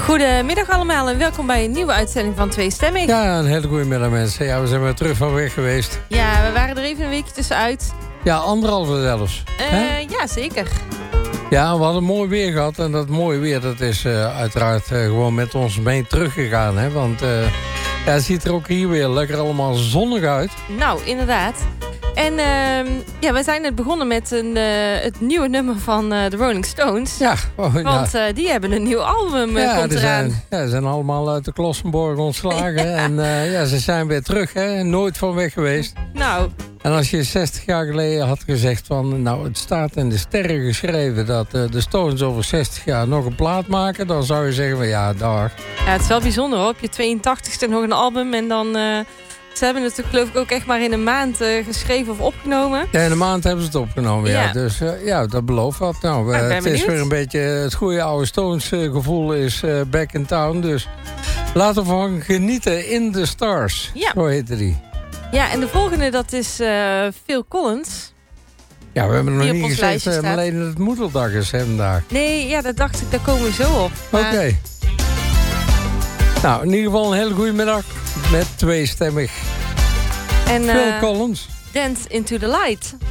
Goedemiddag allemaal en welkom bij een nieuwe uitzending van Tweestemmig. Ja, een hele goede middag mensen. Ja, we zijn weer terug van weg geweest. Ja, we waren er even een weekje tussenuit. Ja, 1,5 zelfs. Ja, zeker. Ja, we hadden mooi weer gehad. En dat mooie weer, dat is uiteraard gewoon met ons mee teruggegaan. Hè? Want ja, het ziet er ook hier weer lekker allemaal zonnig uit. Nou, inderdaad. En ja, we zijn net begonnen met het nieuwe nummer van de Rolling Stones. Ja. Want die hebben een nieuw album, komt eraan. Ze zijn allemaal uit de Klossenborg ontslagen. Ja. En ja, ze zijn weer terug, hè. Nooit van weg geweest. Nou. En als je 60 jaar geleden had gezegd van... nou, het staat in de sterren geschreven dat de Stones over 60 jaar nog een plaat maken... dan zou je zeggen van ja, dag. Ja, het is wel bijzonder hoor. Op je 82ste nog een album en dan... Ze hebben het geloof ik ook echt maar in een maand geschreven of opgenomen. Ja, in een maand hebben ze het opgenomen, ja. Dus ja, dat belooft wat. Nou, het is weer een beetje het goede oude Stones gevoel is back in town. Dus laten we van genieten in the stars. Ja. Zo heette die. Ja, en de volgende dat is Phil Collins. Ja, we hebben nog niet gezegd alleen dat het moederdag is vandaag. Nee, ja, dat dacht ik, daar komen we zo op. Oké. Nou, in ieder geval een hele goede middag met Tweestemmig. En Phil Collins. Dance into the Light.